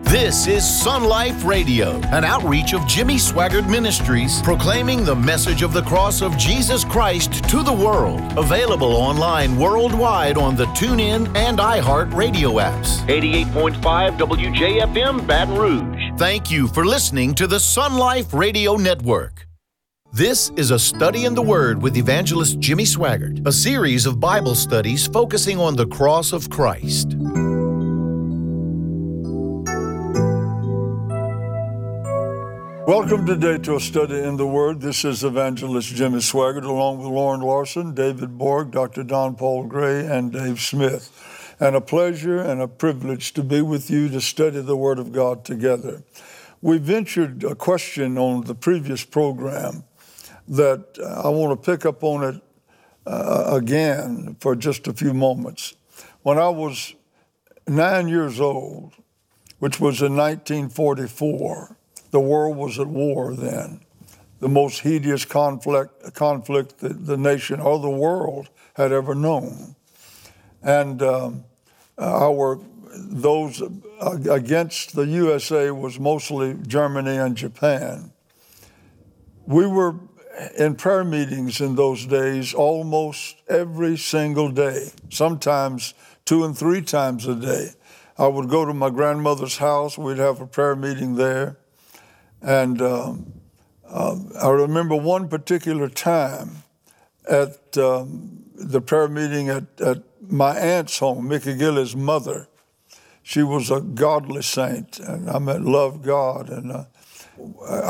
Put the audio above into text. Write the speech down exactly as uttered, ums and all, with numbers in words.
This is Sun Life Radio, an outreach of Jimmy Swaggart Ministries, proclaiming the message of the cross of Jesus Christ to the world. Available online worldwide on the TuneIn and iHeart radio apps. eighty-eight point five W J F M, Baton Rouge. Thank you for listening to the Sun Life Radio Network. This is a Study in the Word with Evangelist Jimmy Swaggart, a series of Bible studies focusing on the cross of Christ. Welcome today to a study in the Word. This is Evangelist Jimmy Swaggart, along with Lauren Larson, David Borg, Doctor Don Paul Gray, and Dave Smith. And a pleasure and a privilege to be with you to study the Word of God together. We ventured a question on the previous program that I want to pick up on it uh, again for just a few moments. When I was nine years old, which was in nineteen forty-four, the world was at war then. The most hideous conflict, conflict that the nation or the world had ever known. And um, our those against the U S A was mostly Germany and Japan. We were in prayer meetings in those days almost every single day, sometimes two and three times a day. I would go to my grandmother's house. We'd have a prayer meeting there. And um, um, I remember one particular time at um, the prayer meeting at, at my aunt's home, Mickey Gilly's mother. She was a godly saint, and I meant loved God. And uh,